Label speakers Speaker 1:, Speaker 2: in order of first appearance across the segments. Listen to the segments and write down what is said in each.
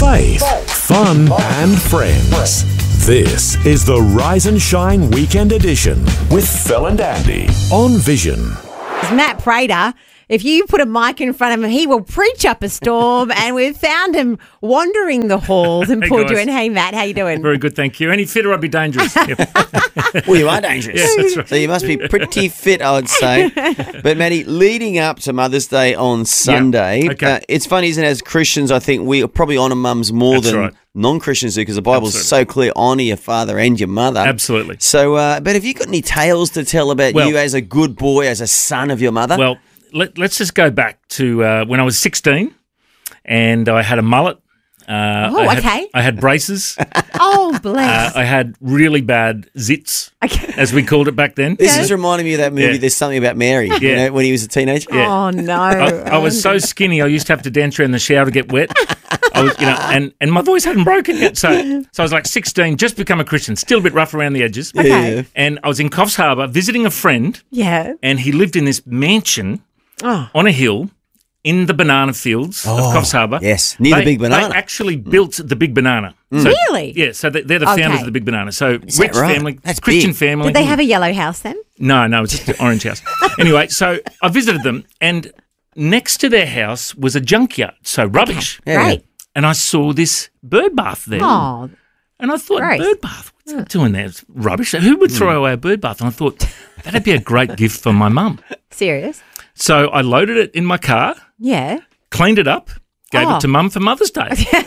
Speaker 1: faith, fun and friends. This is the Rise and Shine Weekend Edition with Phil and Andy on Vision.
Speaker 2: Matt Prater, if you put a mic in front of him, he will preach up a storm, and we've found him wandering the halls and pulled you in. Hey, Matt, how you doing?
Speaker 3: Very good, thank you. Any fitter, I'd be dangerous. Yep.
Speaker 4: Well, you are dangerous.
Speaker 3: Yes, that's right.
Speaker 4: So you must be pretty fit, I would say. But, Matty, leading up to Mother's Day on Sunday,
Speaker 3: okay.
Speaker 4: It's funny, isn't it? As Christians, I think we probably honour mums more
Speaker 3: That's
Speaker 4: than
Speaker 3: right.
Speaker 4: non-Christians do, because the Bible's
Speaker 3: Absolutely.
Speaker 4: so clear, honour your father and your mother.
Speaker 3: Absolutely.
Speaker 4: So, but have you got any tales to tell about
Speaker 3: Well-
Speaker 4: you as a good boy, as a son of your mother?
Speaker 3: Well, let's just go back to when I was 16 and I had a mullet.
Speaker 2: Okay.
Speaker 3: I had braces.
Speaker 2: Oh, bless.
Speaker 3: I had really bad zits,
Speaker 2: Okay.
Speaker 3: as we called it back then.
Speaker 4: This is reminding me of that movie,
Speaker 3: Yeah.
Speaker 4: There's Something About Mary, you know, when he was a teenager.
Speaker 3: Yeah.
Speaker 2: Oh, no.
Speaker 3: I was so skinny, I used to have to dance around the shower to get wet. I was, and my voice hadn't broken yet. So I was like 16, just become a Christian, still a bit rough around the edges.
Speaker 2: Okay.
Speaker 4: Yeah.
Speaker 3: And I was in Coffs Harbour visiting a friend,
Speaker 2: Yeah.
Speaker 3: and he lived in this mansion
Speaker 2: Oh.
Speaker 3: on a hill in the banana fields of Coffs Harbour.
Speaker 4: Yes, near the Big Banana.
Speaker 3: They actually built the Big Banana. So,
Speaker 2: Really?
Speaker 3: Yeah, so they're the founders
Speaker 2: Okay.
Speaker 3: of the Big Banana. So
Speaker 4: that
Speaker 3: rich
Speaker 4: right?
Speaker 3: family,
Speaker 4: That's
Speaker 3: Christian
Speaker 4: big.
Speaker 3: family.
Speaker 2: Did they have a yellow house then?
Speaker 3: No, it's just an orange house. Anyway, so I visited them, and next to their house was a junkyard, so rubbish.
Speaker 4: Yeah.
Speaker 2: Great.
Speaker 3: And I saw this bird bath there.
Speaker 2: Oh,
Speaker 3: And I thought,
Speaker 2: Great.
Speaker 3: bird bath, what's that doing there? It's rubbish. Who would throw away a bird bath? And I thought, that'd be a great gift for my mum.
Speaker 2: serious?
Speaker 3: So I loaded it in my car,
Speaker 2: Yeah.
Speaker 3: cleaned it up, gave
Speaker 2: Oh.
Speaker 3: it to mum for Mother's Day.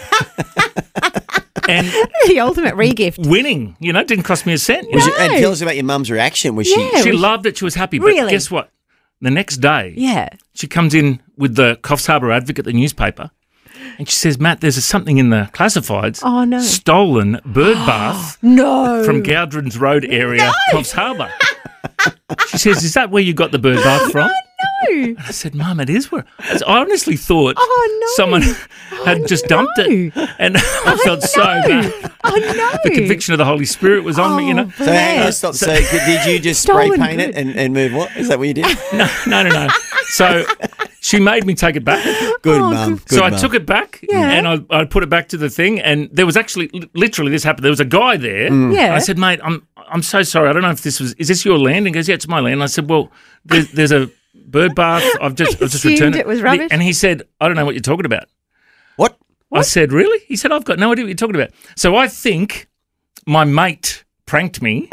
Speaker 3: And
Speaker 2: The ultimate re-gift.
Speaker 3: winning, didn't cost me a cent.
Speaker 4: Was it- and tell us about your mum's reaction. Was she?
Speaker 2: Yeah.
Speaker 3: She loved it. She was happy. But
Speaker 2: Really?
Speaker 3: guess what? The next day,
Speaker 2: Yeah.
Speaker 3: she comes in with the Coffs Harbour Advocate, the newspaper, and she says, Matt, there's something in the classifieds.
Speaker 2: Oh, no.
Speaker 3: Stolen bird bath
Speaker 2: No.
Speaker 3: from Gowdrins Road area, Coffs Harbour. She says, is that where you got the bird bath from?
Speaker 2: No.
Speaker 3: I said, Mum, it is where. I honestly thought
Speaker 2: Oh, no.
Speaker 3: someone had just dumped it. And I felt so bad.
Speaker 2: Oh, no.
Speaker 3: The conviction of the Holy Spirit was on me,
Speaker 4: So hang on, stop. So did you just spray
Speaker 2: Stolen
Speaker 4: paint it and move what? Is that what you did?
Speaker 3: No. So she made me take it back.
Speaker 4: Good mum.
Speaker 3: So I took it back
Speaker 2: Yeah.
Speaker 3: and I put it back to the thing, and there was actually literally this happened. There was a guy there.
Speaker 2: Yeah.
Speaker 3: I said, mate, I'm so sorry. I don't know if is this your land? And he goes, yeah, it's my land. And I said, well, there's a bird bath. I've just
Speaker 2: Assumed
Speaker 3: returned it.
Speaker 2: it was rubbish?
Speaker 3: And he said, I don't know what you're talking about.
Speaker 4: What?
Speaker 3: I said, really? He said, I've got no idea what you're talking about. So I think my mate pranked me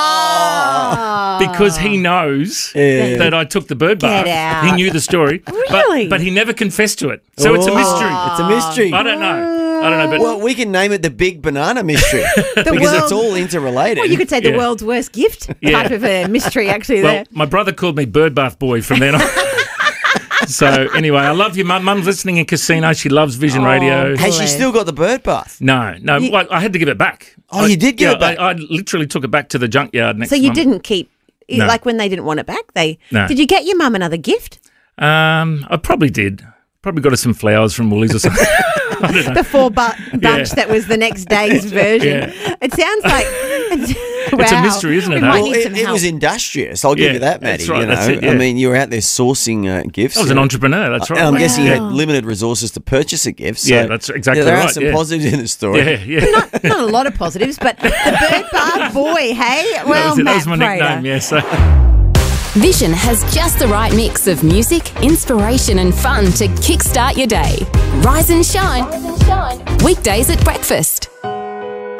Speaker 3: because he knows that I took the bird bath.
Speaker 2: Get out.
Speaker 3: He knew the story.
Speaker 2: Really?
Speaker 3: But he never confessed to it. So it's a mystery.
Speaker 4: It's a mystery.
Speaker 3: I don't know. But
Speaker 4: Well, we can name it the Big Banana Mystery because it's all interrelated.
Speaker 2: Well, you could say the
Speaker 3: Yeah.
Speaker 2: world's worst gift
Speaker 3: Yeah.
Speaker 2: type of a mystery, actually.
Speaker 3: well,
Speaker 2: There.
Speaker 3: my brother called me bird bath boy from then on. So anyway, I love you, Mum. Mum's listening in Casino. She loves Vision Radio.
Speaker 4: Has she still got the bird bath?
Speaker 3: No. Well, I had to give it back.
Speaker 4: Oh, you did give it back?
Speaker 3: I literally took it back to the junkyard next
Speaker 2: So you
Speaker 3: month.
Speaker 2: didn't keep,
Speaker 3: No.
Speaker 2: like when they didn't want it back,
Speaker 3: No.
Speaker 2: Did you get your mum another gift?
Speaker 3: I probably did. Probably got her some flowers from Woolies or something. I don't know.
Speaker 2: The bunch that was the next day's version.
Speaker 3: Yeah.
Speaker 2: It sounds like
Speaker 3: It's a mystery, isn't it,
Speaker 2: We
Speaker 3: huh?
Speaker 2: might
Speaker 4: Well,
Speaker 2: need some
Speaker 4: it
Speaker 2: help.
Speaker 4: was industrious. I'll give
Speaker 3: Yeah,
Speaker 4: you that, Matty.
Speaker 3: that's right,
Speaker 4: You know,
Speaker 3: that's it, yeah.
Speaker 4: I mean, you were out there sourcing gifts.
Speaker 3: I was an entrepreneur, that's right.
Speaker 4: And I'm guessing you had
Speaker 2: Wow.
Speaker 4: limited resources to purchase a gift. So,
Speaker 3: Yeah, that's exactly
Speaker 4: there are
Speaker 3: right,
Speaker 4: some
Speaker 3: yeah.
Speaker 4: positives in the story.
Speaker 3: Yeah.
Speaker 2: Not a lot of positives, but the bird bath boy, hey? Well,
Speaker 3: that
Speaker 2: Matt
Speaker 3: was my
Speaker 2: Prater.
Speaker 3: nickname, yeah. So.
Speaker 5: Vision has just the right mix of music, inspiration and fun to kickstart your day. Rise and shine. Weekdays at breakfast.